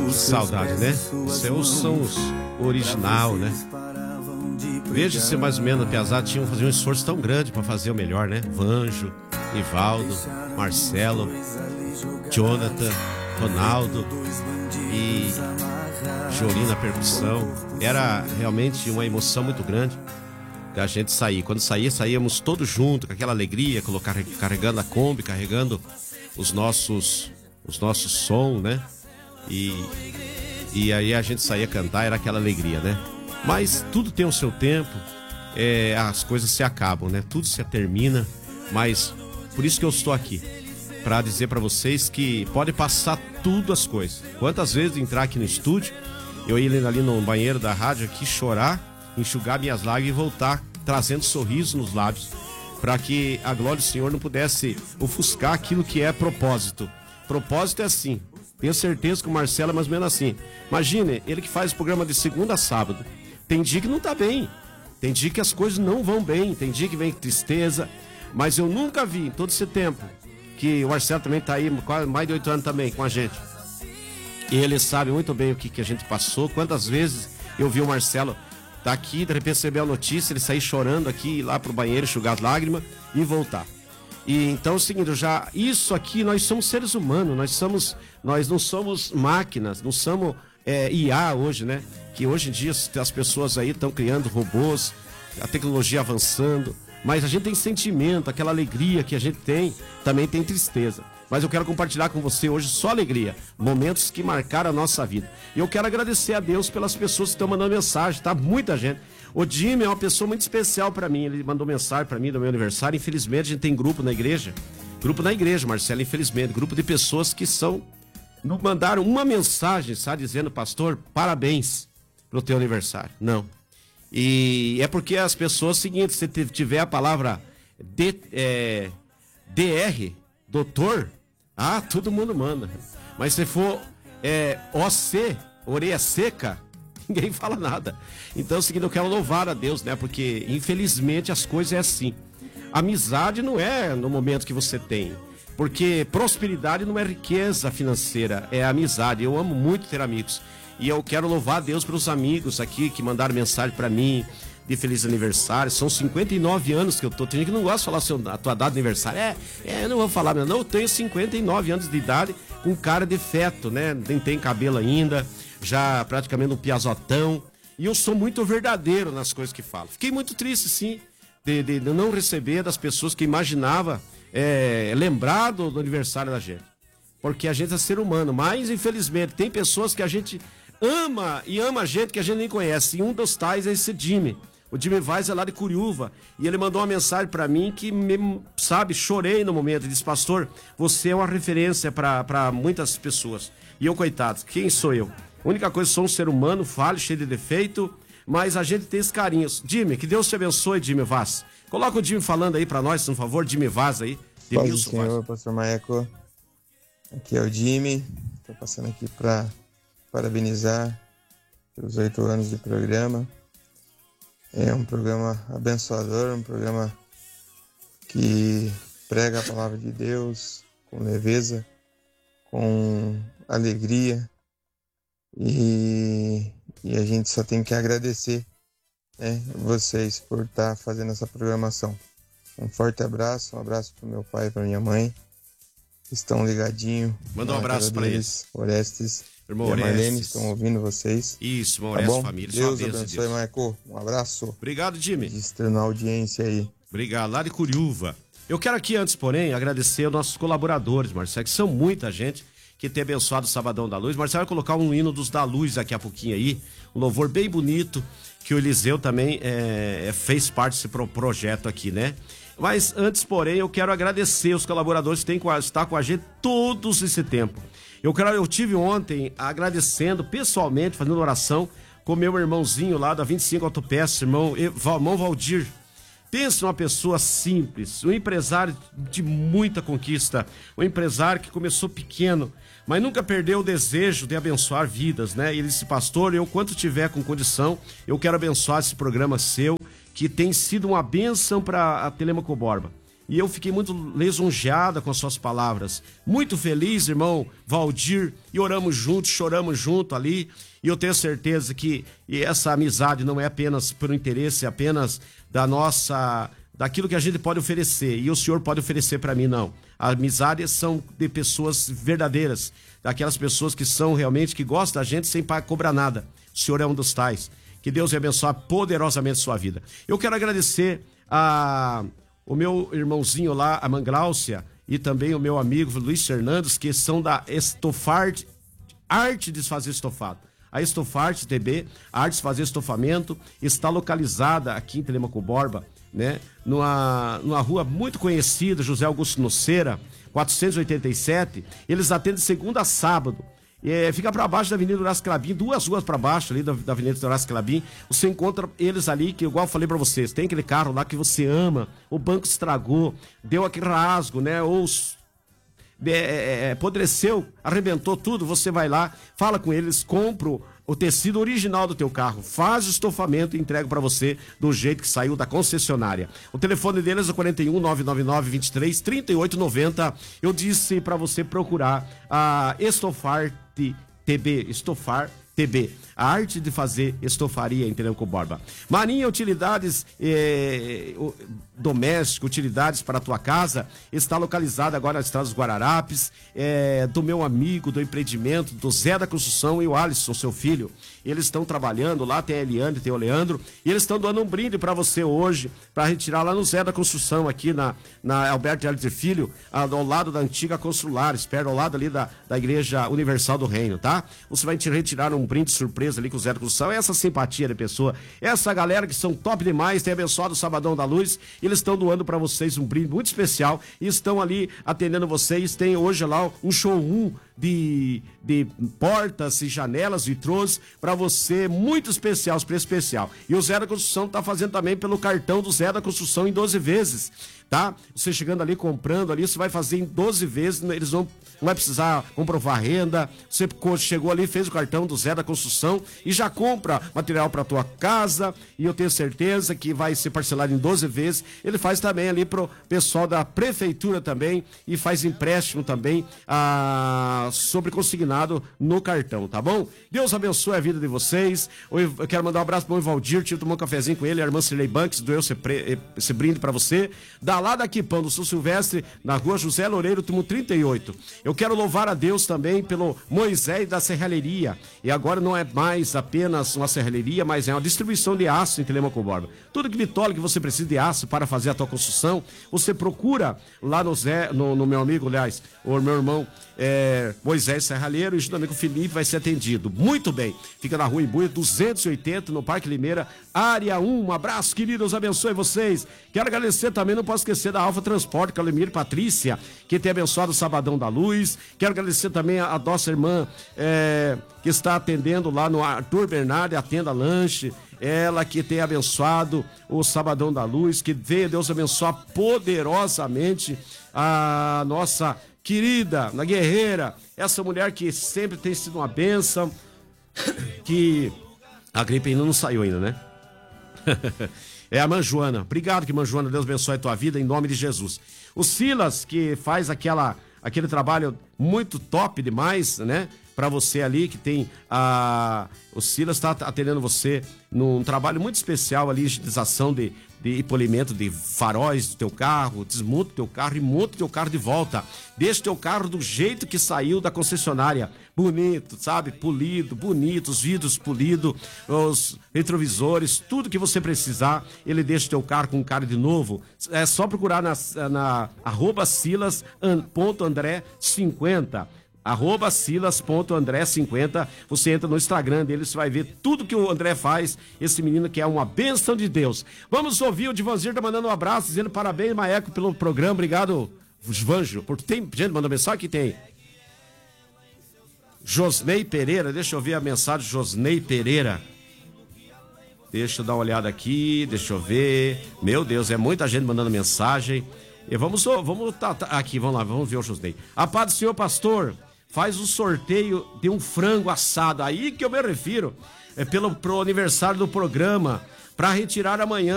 Saudade, né? Seus são os original, né? Veja se mais ou menos a Piazada tinha fazer um esforço tão grande para fazer o melhor, né? Vanjo, Nivaldo, Marcelo, Jonathan, Ronaldo e Jorinho na percussão. Era realmente uma emoção muito grande da gente sair. Quando saíamos todos juntos, com aquela alegria, carregando a Kombi, carregando os nossos sons, né? E aí a gente saía cantar, era aquela alegria, né? Mas tudo tem o seu tempo, as coisas se acabam, né? Tudo se termina, mas por isso que eu estou aqui, para dizer para vocês que pode passar tudo as coisas. Quantas vezes entrar aqui no estúdio, eu ia ali no banheiro da rádio aqui chorar, enxugar minhas lágrimas e voltar trazendo sorriso nos lábios, para que a glória do Senhor não pudesse ofuscar aquilo que é propósito. Propósito é assim. Tenho certeza que o Marcelo é mais ou menos assim. Imagine, ele que faz o programa de segunda a sábado. Tem dia que não tá bem. Tem dia que as coisas não vão bem. Tem dia que vem tristeza. Mas eu nunca vi, em todo esse tempo, que o Marcelo também tá aí, quase mais de 8 anos também com a gente. E ele sabe muito bem o que a gente passou. Quantas vezes eu vi o Marcelo daqui, de repente receber a notícia, ele sair chorando aqui, ir lá pro banheiro, enxugar as lágrimas e voltar. E então é o seguinte, isso aqui, nós somos seres humanos, nós não somos máquinas, não somos IA hoje, né? Que hoje em dia as pessoas aí estão criando robôs, a tecnologia avançando, mas a gente tem sentimento, aquela alegria que a gente tem, também tem tristeza. Mas eu quero compartilhar com você hoje só alegria, momentos que marcaram a nossa vida. E eu quero agradecer a Deus pelas pessoas que estão mandando mensagem, tá? Muita gente. O Jimmy é uma pessoa muito especial para mim, ele mandou mensagem para mim do meu aniversário. Infelizmente a gente tem grupo na igreja, Marcelo, infelizmente, grupo de pessoas que não mandaram uma mensagem, sabe, dizendo, pastor, parabéns pro teu aniversário. Não. E é porque as pessoas, seguinte, se tiver a palavra DR, doutor, todo mundo manda. Mas se for OC, orelha seca, ninguém fala nada. Então é o seguinte, eu quero louvar a Deus, né? Porque infelizmente as coisas é assim. Amizade não é no momento que você tem. Porque prosperidade não é riqueza financeira, é amizade. Eu amo muito ter amigos. E eu quero louvar a Deus pelos amigos aqui que mandaram mensagem para mim de feliz aniversário. São 59 anos que eu tô. Tem gente que não gosta de falar a tua data de aniversário. Eu não vou falar, não. Eu tenho 59 anos de idade com cara de feto, né? Nem tem cabelo ainda, já praticamente um piazotão. E eu sou muito verdadeiro nas coisas que falo. Fiquei muito triste, sim, de não receber das pessoas que imaginava lembrar do aniversário da gente. Porque a gente é ser humano, mas infelizmente tem pessoas que a gente ama e ama a gente que a gente nem conhece. E um dos tais é esse Jimmy. O Jimmy Vaz é lá de Curiúva. E ele mandou uma mensagem pra mim que, chorei no momento. Ele disse, pastor, você é uma referência pra muitas pessoas. E eu, coitado, quem sou eu? A única coisa, sou um ser humano, falho, cheio de defeito, mas a gente tem esse carinho. Jimmy, que Deus te abençoe, Jimmy Vaz. Coloca o Jimmy falando aí pra nós, por favor, Jimmy Vaz aí. Paz do Senhor, pastor Maeco. Aqui é o Jimmy. Tô passando aqui pra parabenizar pelos 8 anos de programa. É um programa abençoador, um programa que prega a palavra de Deus com leveza, com alegria, e a gente só tem que agradecer, né, vocês por estar fazendo essa programação. Um forte abraço, um abraço para meu pai e para minha mãe, que estão ligadinhos. Manda um abraço para eles. Orestes. Irmão e a Orestes. Marlene estão ouvindo vocês. Isso, irmão tá Orestes, bom? família. Deus abençoe, Marco. Um abraço. Obrigado, Jimmy. Registrando na audiência aí. Obrigado, lá de Curiúva. Eu quero aqui, antes, porém, agradecer aos nossos colaboradores, Marcelo, que são muita gente que tem abençoado o Sabadão da Luz. Marcelo vai colocar um hino dos da Luz daqui a pouquinho aí, um louvor bem bonito, que o Eliseu também fez parte desse projeto aqui, né? Mas antes, porém, eu quero agradecer os colaboradores que estão com a gente todos esse tempo. Eu tive ontem agradecendo pessoalmente, fazendo oração com meu irmãozinho lá da 25 Autopeças, irmão Valdir. Pensa numa pessoa simples, um empresário de muita conquista, um empresário que começou pequeno, mas nunca perdeu o desejo de abençoar vidas, né? Ele disse, pastor, eu quanto tiver com condição, eu quero abençoar esse programa seu, que tem sido uma bênção para a Telemaco Borba. E eu fiquei muito lisonjeada com as suas palavras. Muito feliz, irmão Valdir, e oramos juntos, choramos junto ali. E eu tenho certeza que essa amizade não é apenas por interesse, é apenas daquilo que a gente pode oferecer. E o Senhor pode oferecer para mim, não. Amizades são de pessoas verdadeiras, daquelas pessoas que são realmente, que gostam da gente sem cobrar nada. O Senhor é um dos tais. Que Deus abençoe poderosamente a sua vida. Eu quero agradecer o meu irmãozinho lá, a Mangláucia, e também o meu amigo Luiz Fernandes, que são da Estofart, Arte de Fazer Estofado. A Estofart TB, a Arte de Fazer Estofamento, está localizada aqui em Telêmaco Borba, né? Numa rua muito conhecida, José Augusto Noceira, 487. Eles atendem de segunda a sábado. Fica para baixo da Avenida Horácio Clabim, 2 ruas para baixo ali da Avenida Horácio Clabim. Você encontra eles ali, que igual eu falei para vocês, tem aquele carro lá que você ama, o banco estragou, deu aquele rasgo, né? Ou apodreceu, arrebentou tudo, você vai lá, fala com eles, compra o tecido original do teu carro, faz o estofamento e entrega para você do jeito que saiu da concessionária. O telefone deles é 41 999 23 38 90. Eu disse para você procurar a Estofar TB, Estofar TB, a arte de fazer estofaria em Telêmaco Borba. Marinha Utilidades Domésticas, utilidades para a tua casa, está localizada agora na Estrada dos Guararapes, do meu amigo do empreendimento, do Zé da Construção e o Alisson, seu filho. Eles estão trabalhando lá, tem a Eliane, tem o Leandro, e eles estão dando um brinde para você hoje, para retirar lá no Zé da Construção, aqui na Alberto de Filho, ao lado da antiga Consulares, perto ao lado ali da Igreja Universal do Reino, tá? Você vai te retirar um brinde surpresa ali com o Zé da Construção, essa simpatia de pessoa, essa galera que são top demais, tem abençoado o Sabadão da Luz, eles estão doando para vocês um brinde muito especial e estão ali atendendo vocês. Tem hoje lá um showroom de portas e janelas, vitrôs, para você, muito especial, preço especial. E o Zé da Construção está fazendo também pelo cartão do Zé da Construção em 12 vezes, tá? Você chegando ali, comprando ali, você vai fazer em 12 vezes, eles não vai precisar comprovar renda. Você chegou ali, fez o cartão do Zé da Construção e já compra material para tua casa, e eu tenho certeza que vai ser parcelado em 12 vezes. Ele faz também ali pro pessoal da prefeitura também, e faz empréstimo também sobre consignado no cartão, tá bom? Deus abençoe a vida de vocês. Eu quero mandar um abraço pro Valdir, tive tomar um cafezinho com ele, a irmã Cirlei Banks doeu esse brinde para você. Da lá daqui, Pão do Sul Silvestre, na rua José Loureiro, túmulo 38. Eu quero louvar a Deus também pelo Moisés da Serralheria. E agora não é mais apenas uma serralheria, mas é uma distribuição de aço em Telêmaco Borba. Tudo que bitola que você precisa de aço para fazer a tua construção, você procura lá no meu amigo, aliás, o meu irmão Moisés Serralheiro, e juntamente com o Felipe vai ser atendido. Muito bem. Fica na rua Imbuia 280, no Parque Limeira, área 1. Um abraço, queridos, Deus abençoe vocês. Quero agradecer também, não posso esquecer da Alfa Transporte, Calemir Patrícia, que tem abençoado o Sabadão da Luz. Quero agradecer também a nossa irmã que está atendendo lá no Arthur Bernardo, Atenda Lanche. Ela que tem abençoado o Sabadão da Luz, que veio Deus abençoar poderosamente a nossa querida, na guerreira, essa mulher que sempre tem sido uma bênção, que a gripe ainda não saiu ainda, né? É a Manjoana. Obrigado, que Manjoana, Deus abençoe a tua vida em nome de Jesus. O Silas, que faz aquele trabalho muito top demais, né? Para você ali que tem o Silas está atendendo você num trabalho muito especial ali, higienização de polimento de faróis do teu carro, desmonta o teu carro e monta o teu carro de volta. Deixa o teu carro do jeito que saiu da concessionária. Bonito, sabe? Polido, bonito, os vidros polidos, os retrovisores, tudo que você precisar, ele deixa o teu carro com cara de novo. É só procurar na @silas.andré50. @silas.andré50. Você entra no Instagram dele, você vai ver tudo que o André faz. Esse menino que é uma bênção de Deus. Vamos ouvir o Divanzir tá mandando um abraço, dizendo parabéns, Maeco, pelo programa. Obrigado, Vanjo. Tem gente mandando mensagem? Que tem Josnei Pereira, deixa eu ver a mensagem de Josnei Pereira. Deixa eu dar uma olhada aqui, deixa eu ver. Meu Deus, é muita gente mandando mensagem. E vamos aqui, vamos lá, vamos ver o Josnei. A paz do Senhor, pastor. Faz o sorteio de um frango assado, aí que eu me refiro, pro aniversário do programa, para retirar amanhã.